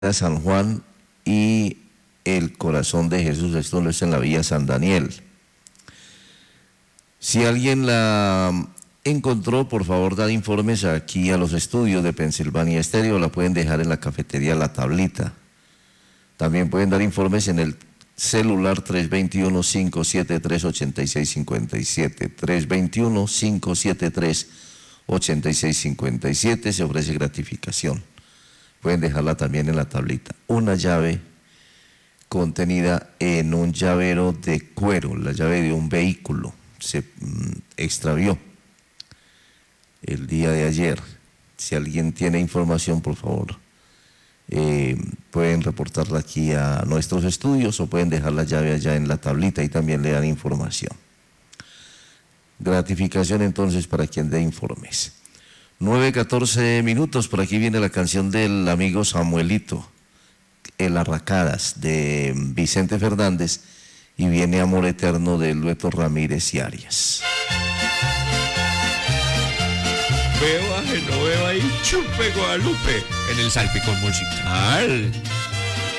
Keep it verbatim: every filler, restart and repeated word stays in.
San Juan y el Corazón de Jesús. Esto es en la Villa San Daniel. Si alguien la encontró, por favor, dar informes aquí a los estudios de Pensilvania Estéreo. La pueden dejar en la cafetería La Tablita. También pueden dar informes en el celular tres dos uno, cinco siete tres, ocho seis cinco siete. tres dos uno, cinco siete tres, ocho seis cinco siete. Se ofrece gratificación. Pueden dejarla también en la tablita. Una llave contenida en un llavero de cuero, la llave de un vehículo. Se mmm, extravió el día de ayer. Si alguien tiene información, por favor, eh, pueden reportarla aquí a nuestros estudios o pueden dejar la llave allá en la tablita y también le dan información. Gratificación entonces para quien dé informes. nueve, catorce minutos, por aquí viene la canción del amigo Samuelito, El Arracadas, de Vicente Fernández, y viene Amor Eterno de Lueto Ramírez y Arias. Veo a Genoveva y Chupe Guadalupe en el salpicón musical.